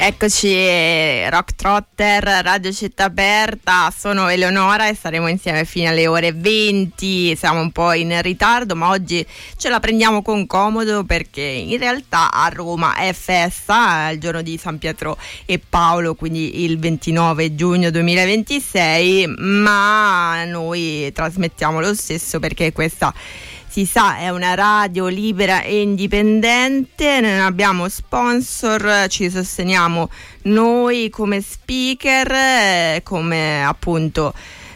Eccoci, Rock Trotter, Radio Città Aperta, sono Eleonora e saremo insieme fino alle ore 20, siamo un po' in ritardo ma oggi ce la prendiamo con comodo perché in realtà a Roma è festa, il giorno di San Pietro e Paolo, quindi il 29 giugno 2026, ma noi trasmettiamo lo stesso perché questa, si sa, è una radio libera e indipendente, non abbiamo sponsor, ci sosteniamo noi come speaker, come appunto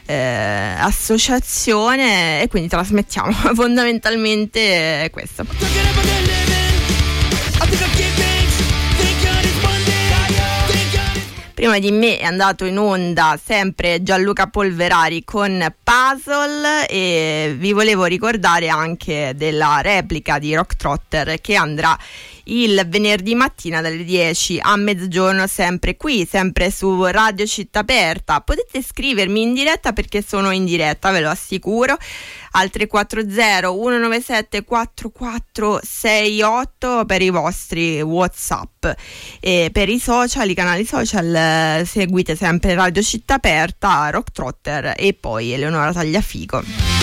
associazione, e quindi trasmettiamo fondamentalmente questo. Prima di me è andato in onda sempre Gianluca Polverari con Puzzle e vi volevo ricordare anche della replica di Rock Trotter che andrà il venerdì mattina dalle 10 a mezzogiorno sempre qui, sempre su Radio Città Aperta. Potete scrivermi in diretta perché sono in diretta, ve lo assicuro, al 340 197 4468 per i vostri WhatsApp, e per i social, i canali social seguite sempre Radio Città Aperta, Rock Trotter e poi Eleonora Tagliafico.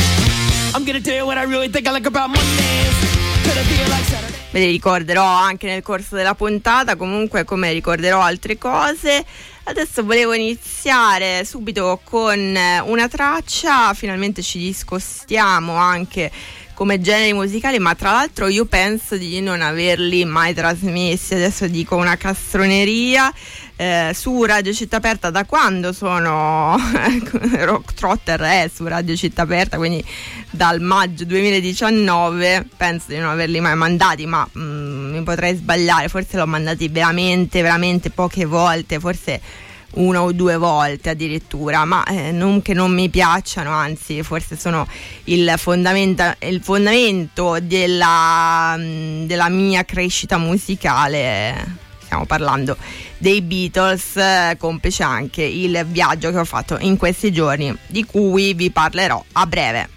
Ve li ricorderò anche nel corso della puntata, comunque come ricorderò altre cose. Adesso volevo iniziare subito con una traccia, finalmente ci discostiamo anche come generi musicali, ma tra l'altro io penso di non averli mai trasmessi, adesso dico una castroneria, su Radio Città Aperta da quando sono Rock Trotter è su Radio Città Aperta, quindi dal maggio 2019, penso di non averli mai mandati, ma mi potrei sbagliare, forse l'ho mandati veramente poche volte, forse una o due volte addirittura, ma non che non mi piacciono, anzi forse sono il fondamento della mia crescita musicale. Stiamo parlando dei Beatles, complice anche il viaggio che ho fatto in questi giorni, di cui vi parlerò a breve.